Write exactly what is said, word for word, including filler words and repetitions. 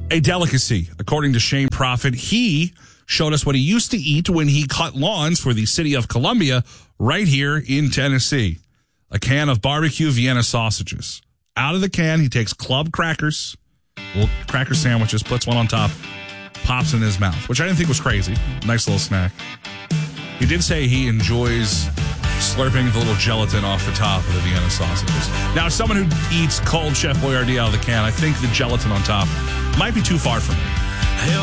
a delicacy, according to Shane Prophet. He showed us what he used to eat when he cut lawns for the city of Columbia right here in Tennessee. A can of barbecue Vienna sausages. Out of the can, he takes club crackers, little cracker sandwiches, puts one on top, pops in his mouth, which I didn't think was crazy. Nice little snack. He did say he enjoys slurping the little gelatin off the top of the Vienna sausages. Now, as someone who eats cold Chef Boyardee out of the can, I think the gelatin on top might be too far for me.